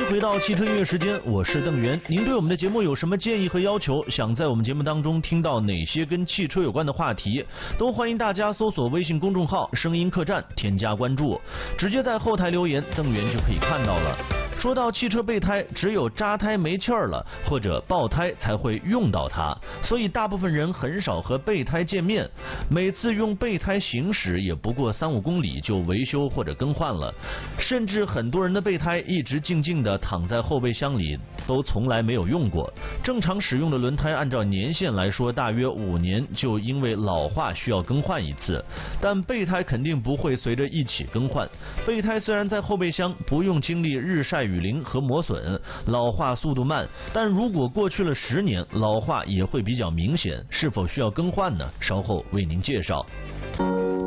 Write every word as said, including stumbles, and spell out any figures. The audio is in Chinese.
回到汽车音乐时间，我是邓源。您对我们的节目有什么建议和要求？想在我们节目当中听到哪些跟汽车有关的话题？都欢迎大家搜索微信公众号声音客栈，添加关注，直接在后台留言，邓源就可以看到了。说到汽车备胎，只有扎胎没气儿了或者爆胎才会用到它，所以大部分人很少和备胎见面。每次用备胎行驶也不过三五公里就维修或者更换了，甚至很多人的备胎一直静静地躺在后备箱里，都从来没有用过。正常使用的轮胎按照年限来说，大约五年就因为老化需要更换一次，但备胎肯定不会随着一起更换。备胎虽然在后备箱不用经历日晒雨淋和磨损，老化速度慢，但如果过去了十年，老化也会比较明显。是否需要更换呢？稍后为您介绍。